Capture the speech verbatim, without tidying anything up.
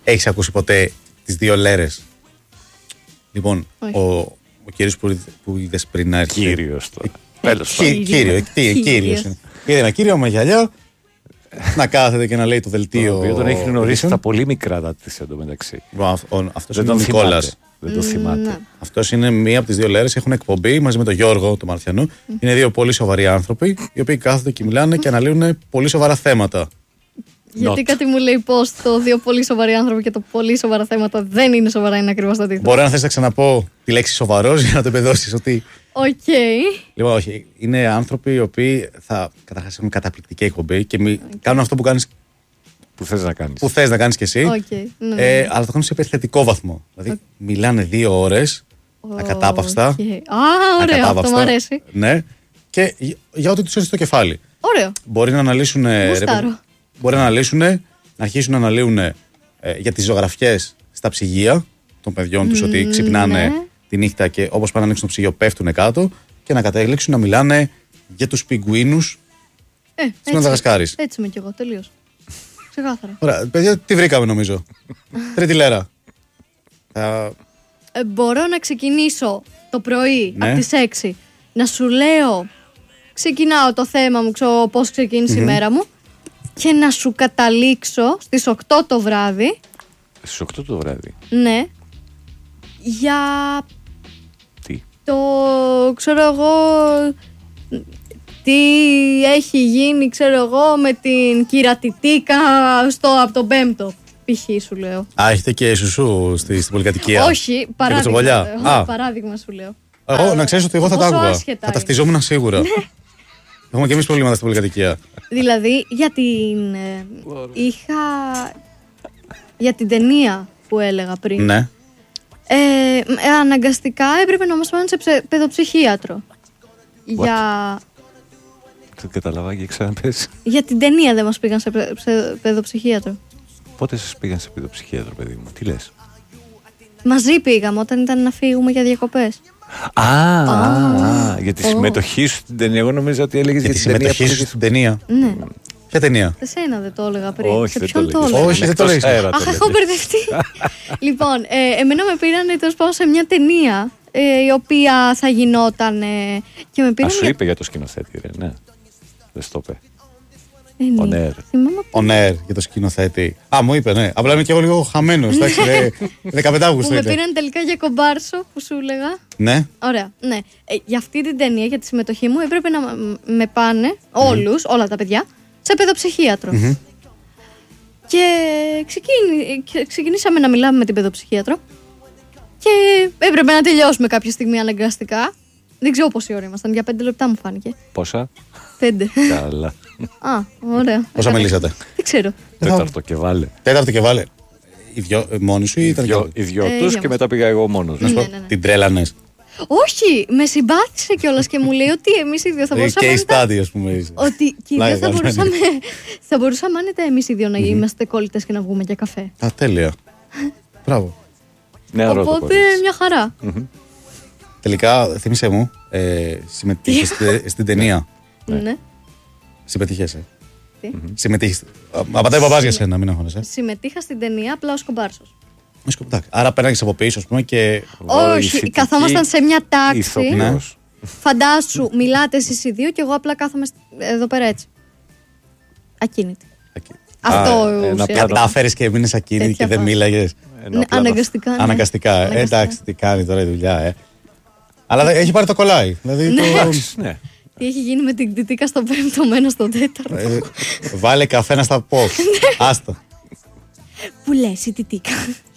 Έχεις ακούσει ποτέ τις δύο λέρες? Λοιπόν, ο, ο κύριος που, που είδες πριν να έρχεται. Κύριος τώρα. Τέλος πάντων. Κύριο, κύριος. Είδε ένα κύριο με γυαλιά να κάθεται και να λέει το δελτίο. Το οποίο τον έχει γνωρίσει τα πολύ μικρά τα της εντωμεταξύ. Αυτός είναι ο Νικόλας. Δεν το θυμάται. Αυτός είναι μία από τις δύο λέρες. Έχουν εκπομπή μαζί με τον Γιώργο, τον Μαρθιανού. Mm. Είναι δύο πολύ σοβαροί άνθρωποι, οι οποίοι κάθονται και μιλάνε και αναλύουν πολύ σοβαρά θέματα. Γιατί Not. κάτι μου λέει πως το δύο πολύ σοβαροί άνθρωποι και το πολύ σοβαρά θέματα δεν είναι σοβαρά, είναι ακριβώς το αντίθετο. Μπορεί να θες να ξαναπώ τη λέξη σοβαρός για να το εμπεδώσεις ότι. Οκ. Okay. Λοιπόν, όχι. Είναι άνθρωποι οι οποίοι θα καταρχάς έχουν καταπληκτική εκπομπή και μη... okay. κάνουν αυτό που κάνεις. Που θες να κάνεις. Που θες να κάνεις κι εσύ. Okay. Ναι, ναι. Ε, αλλά το κάνουν σε επιθετικό βαθμό. Δηλαδή okay. μιλάνε δύο ώρες oh, ακατάπαυστα. Okay. Α, ωραίο, αυτό μου αρέσει. Ναι. Και για ό,τι τους έρθει στο κεφάλι. Ωραίο. Μπορεί να αναλύσουν. Μπορεί να αναλύσουν, να αρχίσουν να αναλύουν ε, για τις ζωγραφιές στα ψυγεία των παιδιών τους, mm, ότι ξυπνάνε ναι. τη νύχτα και όπως πάνε να ανοίξουν το ψυγείο πέφτουν κάτω, και να καταλήξουν να μιλάνε για τους πιγκουίνους ε, της Μαδαγασκάρης. Έτσι είμαι κι εγώ, τελείως. Ξεκάθαρα. Ωραία, παιδιά, τι βρήκαμε νομίζω. Τρίτη λέρα. Uh... Ε, μπορώ να ξεκινήσω το πρωί ναι. από τις έξι, να σου λέω, ξεκινάω το θέμα μου, ξέρω πώς ξεκίνησε mm-hmm. η μέρα μου, και να σου καταλήξω στις οκτώ το βράδυ. Στις οκτώ το βράδυ. Ναι. Για. Τι. Το ξέρω εγώ. Τι έχει γίνει, ξέρω εγώ, με την κυρατιτίκα στο, από τον Πέμπτο. Π.χ. σου λέω. Α, έχετε και σουσού στη, στην πολυκατοικία? Όχι, παράδειγμα. Α. Παράδειγμα σου λέω. Εγώ, να ξέρεις ότι εγώ θα τα άκουγα. Θα ταυτιζόμουν σίγουρα. Έχουμε και εμείς προβλήματα στην πολυκατοικία. Δηλαδή, για την. Ε, είχα. Για την ταινία που έλεγα πριν. Ναι. Ε, ε, αναγκαστικά έπρεπε να μας πάνε σε ψε, παιδοψυχίατρο. What? Για. Δεν καταλαβα και ξαναπες. Για την ταινία δεν μας πήγαν σε, σε παιδοψυχίατρο. Πότε σας πήγαν σε παιδοψυχίατρο, παιδί μου, τι λες? Μαζί πήγαμε όταν ήταν να φύγουμε για διακοπές. Α, ah, ah, ah, για τη oh. συμμετοχή σου στην ταινία. Εγώ νομίζω ότι έλεγες για, για τη συμμετοχή σου στην ταινία. Ναι. Ποια ταινία? Εσένα δεν το έλεγα πριν. Όχι, σε δεν ποιον το, το έλεγα? Όχι, δεν το έλεγα. Αχ, έχω μπερδευτεί. Λοιπόν, ε, εμένα με πήραν τέλος πάντων σε μια ταινία ε, η οποία θα γινόταν. Ε, και με πήραν. Α, σου για... είπε για το σκηνοθέτη, ρε, ναι. Δεν στο είπε. Ε, On air. On air για το σκηνοθέτη. Α, μου είπε, ναι. Απλά είμαι και εγώ λίγο χαμένος. δεκαπέντε Αυγούστου. Με πήραν τελικά για κομπάρσο που σου έλεγα. Ναι. Ωραία, ναι. Ε, για αυτή την ταινία, για τη συμμετοχή μου, έπρεπε να με πάνε όλους, mm-hmm. όλα τα παιδιά, σε παιδοψυχίατρο. Mm-hmm. Και ξεκίνη, ξεκινήσαμε να μιλάμε με την παιδοψυχίατρο. Και έπρεπε να τελειώσουμε κάποια στιγμή αναγκαστικά. Δεν ξέρω πόση ώρα ήμασταν, για πέντε λεπτά μου φάνηκε. Πόσα? Πέντε. Καλά. Α, ωραία. Πόσα μιλήσατε? Δεν ξέρω. Τέταρτο και βάλε. Τέταρτο και βάλε. Οι δυο, μόνοι σου ή ήταν δυο, οι δυο ε, τους και μετά πήγα εγώ μόνος. Ναι, ναι, ναι. Την τρέλανες? Όχι, με συμπάθησε κιόλας και μου λέει ότι εμείς οι δύο θα μπορούσαμε. Και η στάδι, ας πούμε. Ότι και οι δύο θα μπορούσαμε. Θα μπορούσαμε άνετα εμείς οι δύο να είμαστε κόλλητες και να βγούμε για καφέ. Α, τέλεια. Μπράβο. Οπότε μια χαρά. Τελικά, θύμισε μου, συμμετείχες στην ταινία. Ναι. Συμμετείχες. Συμμετείχες. Απαντάει παπάς για σένα, μην αγχώνεσαι. Συμμετείχα στην ταινία, απλά ως κομπάρσος. Άρα πέραγες από πίσω, ας πούμε, και. Όχι, καθόμασταν σε μια τάξη. Ναι. Φαντάσου, μιλάτε εσείς οι δύο και εγώ απλά κάθομαι εδώ πέρα έτσι. Ακίνητη. Αυτό ουσιαστικά. Κατάφερες και μείνες ακίνητη και δεν μίλαγες? Αναγκαστικά. Αναγκαστικά. Εντάξει, τι κάνει τώρα η δουλειά, ε. Αλλά έχει πάρει το κολλάι. Ναι. Τι έχει γίνει με την κτητήκα στο πέμπτο, μένα στο τέταρτο. Βάλε καφέ να στα πω. Άστα. Που λες η τιτίκα?